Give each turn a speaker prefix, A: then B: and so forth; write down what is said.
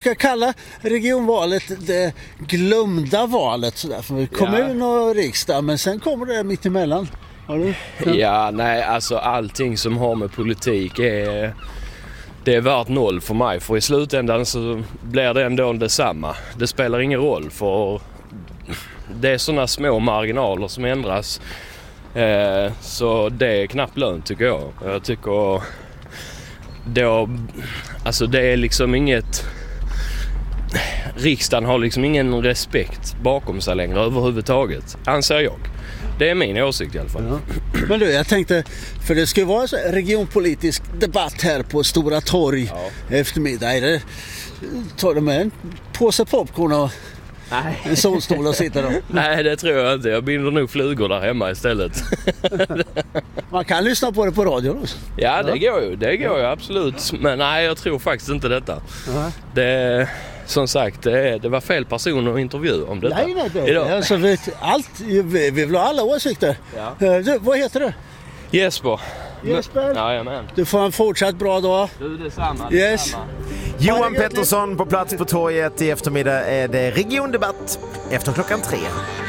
A: brukar kalla regionvalet det glömda valet sådär, för kommun och riksdag, men sen kommer det mitt emellan.
B: Ja, nej, alltså allting som har med politik det är värt noll för mig, för i slutändan så blir det ändå detsamma. Det spelar ingen roll, för det är sådana små marginaler som ändras, så det är knappt lönt tycker jag. Jag tycker alltså det är liksom inget, riksdagen har liksom ingen respekt bakom sig längre överhuvudtaget, anser jag. Det är min åsikt i alla fall.
A: Ja. Men du, jag tänkte, för det ska ju vara en regionpolitisk debatt här på Stora torg eftermiddag. Tar du med en påse popcorn och en solstol och sitter då?
B: Nej, det tror jag inte. Jag binder nog flugor där hemma istället.
A: Man kan lyssna på det på radio också.
B: Ja, det går ju absolut. Men nej, jag tror faktiskt inte detta. Det, som sagt, det var fel person att intervjua om detta.
A: Nej. Alltså, vi vill ha alla åsikter. Ja. Du, vad heter du?
B: Jesper.
A: Jajamän. Du får en fortsatt bra dag.
B: Du, detsamma.
A: Yes.
B: Detsamma.
C: Johan Pettersson på plats på torget. I eftermiddag är det regiondebatt efter 3:00.